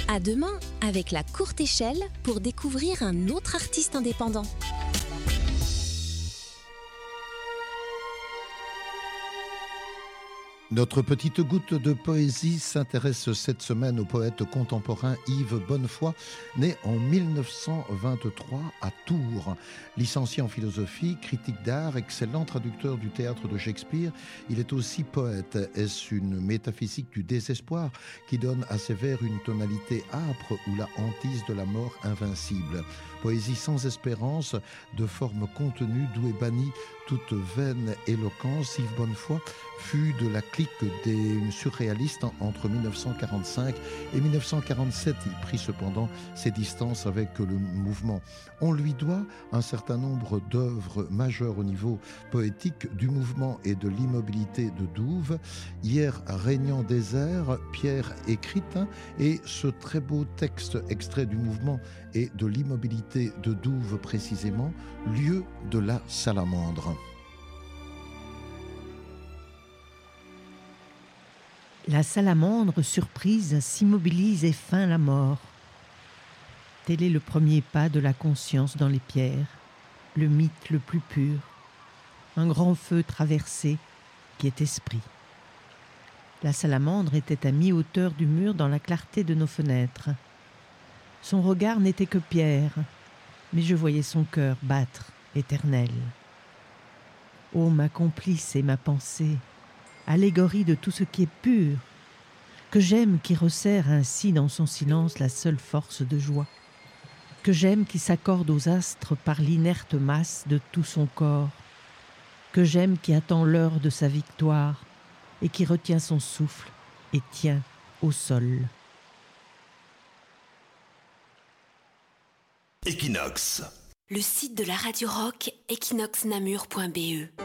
À demain avec La Courte Échelle pour découvrir un autre artiste indépendant. Notre petite goutte de poésie s'intéresse cette semaine au poète contemporain Yves Bonnefoy, né en 1923 à Tours. Licencié en philosophie, critique d'art, excellent traducteur du théâtre de Shakespeare, il est aussi poète. Est-ce une métaphysique du désespoir qui donne à ses vers une tonalité âpre ou la hantise de la mort invincible? Poésie sans espérance, de forme contenue d'où est bannie toute vaine éloquence, Yves Bonnefoy fut de la clique des surréalistes entre 1945 et 1947. Il prit cependant ses distances avec le mouvement. On lui doit un certain nombre d'œuvres majeures au niveau poétique du mouvement et de l'immobilité de Douve. Hier, régnant désert, Pierre écrite, et ce très beau texte extrait du mouvement et de l'immobilité de Douve précisément, lieu de la salamandre. La salamandre, surprise, s'immobilise et feint la mort. Tel est le premier pas de la conscience dans les pierres, le mythe le plus pur, un grand feu traversé qui est esprit. La salamandre était à mi-hauteur du mur dans la clarté de nos fenêtres. Son regard n'était que pierre, mais je voyais son cœur battre, éternel. Ô ma complice et ma pensée, allégorie de tout ce qui est pur, que j'aime qui resserre ainsi dans son silence la seule force de joie, que j'aime qui s'accorde aux astres par l'inerte masse de tout son corps, que j'aime qui attend l'heure de sa victoire et qui retient son souffle et tient au sol. Equinox. Le site de la radio rock, equinoxnamur.be.